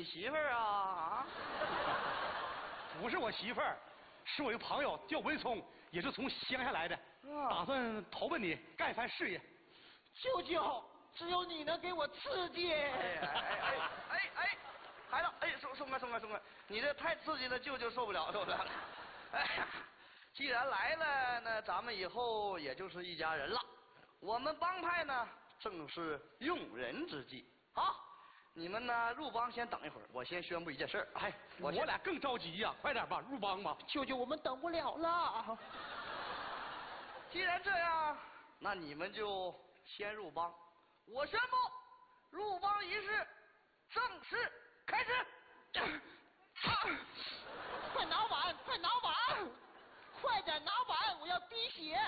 媳妇儿啊？ 不是我媳妇儿，是我一个朋友叫文松，也是从乡下来的，打算投奔你干一番事业。 舅舅，只有你能给我刺激。 孩子，松哥，你这太刺激了，舅舅受不了。哎呀，既然来了，那咱们以后也就是一家人了。我们帮派呢，正是用人之际。好，你们呢入帮先等一会儿，我先宣布一件事。哎， 我俩更着急呀，快点吧，入帮吧。 舅舅，我们等不了了。 既然这样，那你们就先入帮。我宣布，入帮仪式正式开始。 快拿碗，快拿碗，快点拿碗，我要滴血。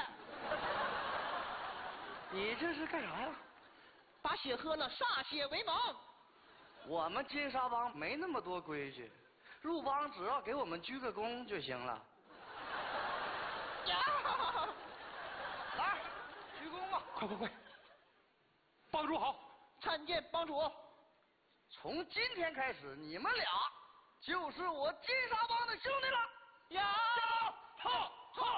你这是干啥呀？ 把血喝了，歃血为盟。 我们金沙帮没那么多规矩，入帮只要给我们鞠个躬就行了。 呀！ 来，鞠躬吧！ 快！帮主好！ 参见帮主。 从今天开始，你们俩就是我金沙帮的兄弟了。 呀！ 好！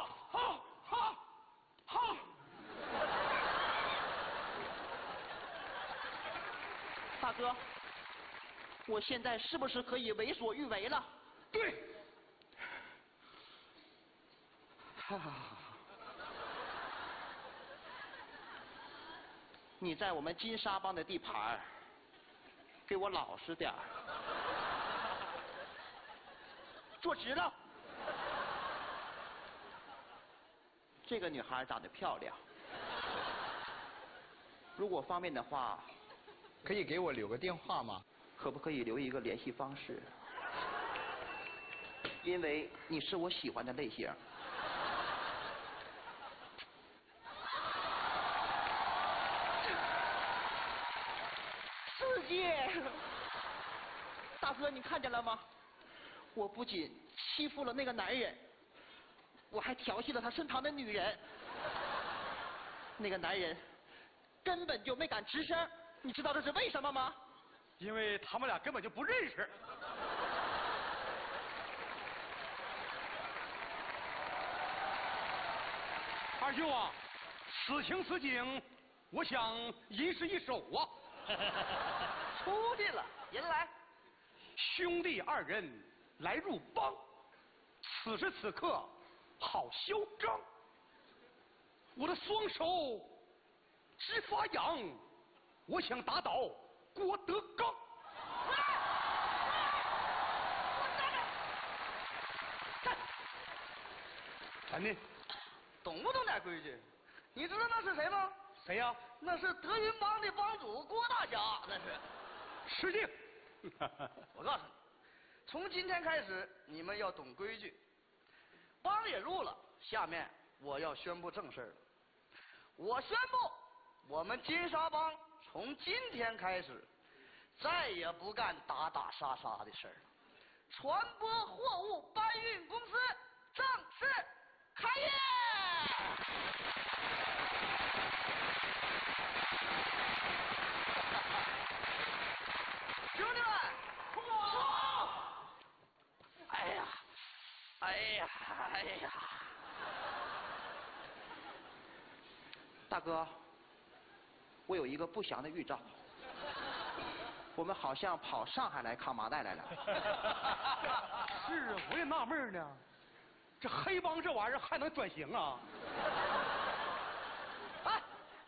大哥，我现在是不是可以为所欲为了？ 对。 你在我们金沙帮的地盘，给我老实点儿，坐直了。这个女孩长得漂亮，如果方便的话， 可以给我留个电话吗？ 可不可以留一个联系方式？因为你是我喜欢的类型。刺激！大哥，你看见了吗？我不仅欺负了那个男人，我还调戏了他身旁的女人。那个男人根本就没敢吱声，你知道这是为什么吗？ 因为他们俩根本就不认识。二舅啊，此情此景，我想吟诗一首啊。 出去了，人来。 兄弟二人来入帮，此时此刻好嚣张。我的双手直发痒，我想打倒郭德纲。咱呢？ 懂不懂点规矩？你知道那是谁吗？ 谁呀？ 那是德云帮的帮主郭大侠，那是。 失敬。 我告诉你，从今天开始，你们要懂规矩。帮也入了，下面我要宣布正事了。我宣布，我们金沙帮从今天开始，再也不干打打杀杀的事儿了。船舶货物搬运公司正式开业！兄弟们，冲！哎呀！ 大哥，我有一个不祥的预兆，我们好像跑上海来扛麻袋来了。 是啊，我也纳闷呢，这黑帮这玩意儿还能转型啊？ 哎，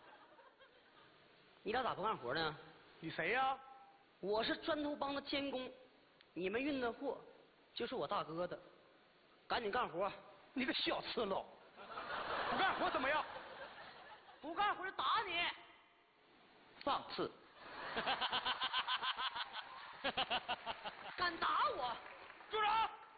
你俩咋不干活呢？ 你谁呀？ 我是砖头帮的监工，你们运的货就是我大哥的，赶紧干活。 你个小刺喽，不干活怎么样？ 不干活就打你！ 放肆！ 敢打我！ 住手！